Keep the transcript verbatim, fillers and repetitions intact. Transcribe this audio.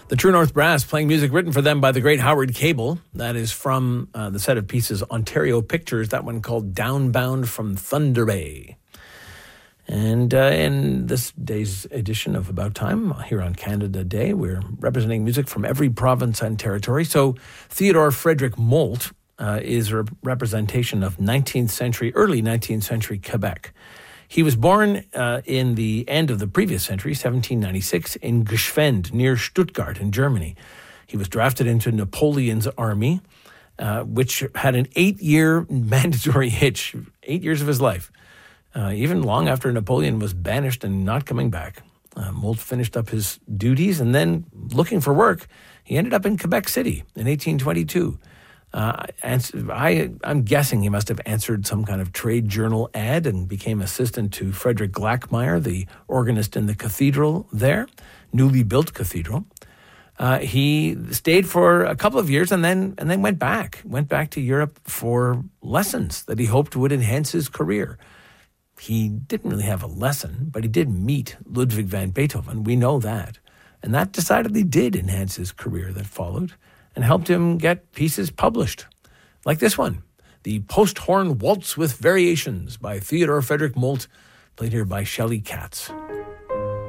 The True North Brass playing music written for them by the great Howard Cable. That is from uh, the set of pieces Ontario Pictures, that one called Downbound from Thunder Bay. And uh, in this day's edition of About Time, here on Canada Day, we're representing music from every province and territory. So Theodore Frederick Moult uh, is a representation of nineteenth century, early nineteenth century Quebec. He was born uh, in the end of the previous century, seventeen ninety-six, in Geschwend, near Stuttgart in Germany. He was drafted into Napoleon's army, uh, which had an eight-year mandatory hitch, eight years of his life, uh, even long after Napoleon was banished and not coming back. Uh, Moult finished up his duties, and then, looking for work, he ended up in Quebec City in eighteen twenty-two. Uh, and I, I'm guessing he must have answered some kind of trade journal ad and became assistant to Frederick Glackmeyer, the organist in the cathedral there, newly built cathedral. Uh, he stayed for a couple of years and then and then went back, went back to Europe for lessons that he hoped would enhance his career. He didn't really have a lesson, but he did meet Ludwig van Beethoven. We know that. And that decidedly did enhance his career that followed, and helped him get pieces published, like this one, the Post-Horn Waltz with Variations by Theodore Frederick Moult, played here by Shelley Katz.